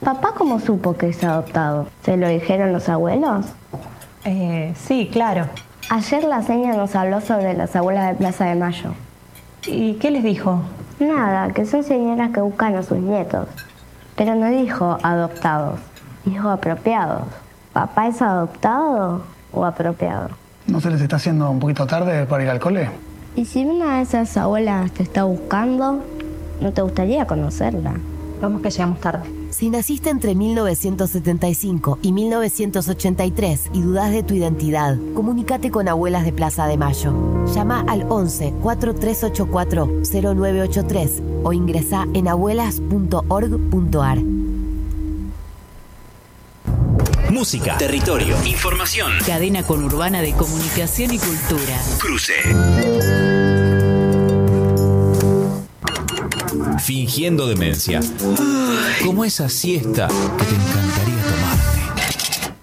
¿Papá cómo supo que es adoptado? ¿Se lo dijeron los abuelos? Sí, claro. Ayer la señora nos habló sobre las abuelas de Plaza de Mayo. ¿Y qué les dijo? Nada, que son señoras que buscan a sus nietos. Pero no dijo adoptados, dijo apropiados. ¿Papá es adoptado o apropiado? ¿No se les está haciendo un poquito tarde para ir al cole? ¿Y si una de esas abuelas te está buscando, no te gustaría conocerla? Vamos que llegamos tarde. Si naciste entre 1975 y 1983 y dudás de tu identidad, comunícate con Abuelas de Plaza de Mayo. Llama al 11 4384 0983 o ingresá en abuelas.org.ar. Música, territorio, información. Cadena conurbana de comunicación y cultura. Cruce. Fingiendo demencia. Como esa siesta que te encantaría tomarte.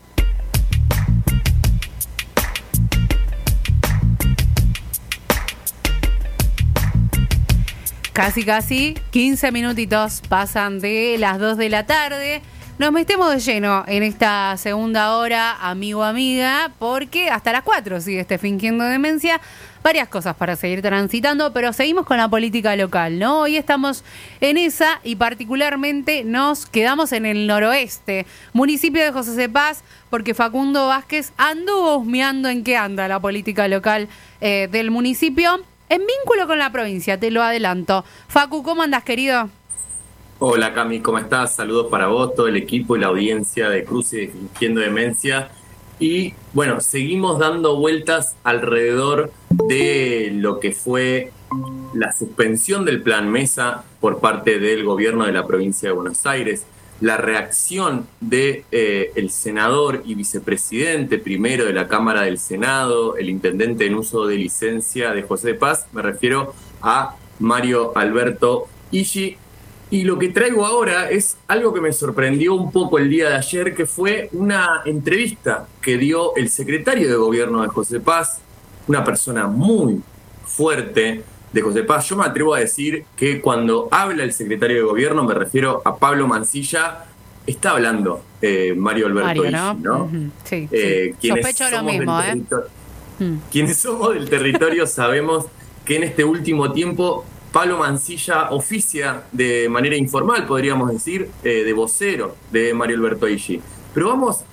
Casi 15 minutitos pasan de las 2 de la tarde. Nos metemos de lleno en esta segunda hora, amigo, amiga, porque hasta las 4 sigue este Fingiendo Demencia. Varias cosas para seguir transitando, pero seguimos con la política local, ¿no? Hoy estamos en esa y particularmente nos quedamos en el noroeste, municipio de José C. Paz, porque Facundo Vázquez anduvo husmeando en qué anda la política local del municipio, en vínculo con la provincia, te lo adelanto. Facu, ¿cómo andas, querido? Hola Cami, ¿cómo estás? Saludos para vos, todo el equipo y la audiencia de Cruce de Fingiendo Demencia. Y bueno, seguimos dando vueltas alrededor de lo que fue la suspensión del Plan Mesa por parte del gobierno de la provincia de Buenos Aires, la reacción de el senador y vicepresidente primero de la Cámara del Senado, el intendente en uso de licencia de José de Paz, me refiero a Mario Alberto Illi. Y lo que traigo ahora es algo que me sorprendió un poco el día de ayer, que fue una entrevista que dio el secretario de gobierno de José Paz, una persona muy fuerte de José Paz. Yo me atrevo a decir que cuando habla el secretario de gobierno, me refiero a Pablo Mancilla, está hablando Mario Alberto Illi, ¿no? Uh-huh. Sí, sí. Sospecho lo mismo, Quienes somos del territorio sabemos que en este último tiempo Pablo Mancilla oficia de manera informal, podríamos decir, de vocero de Mario Alberto Illi. Pero vamos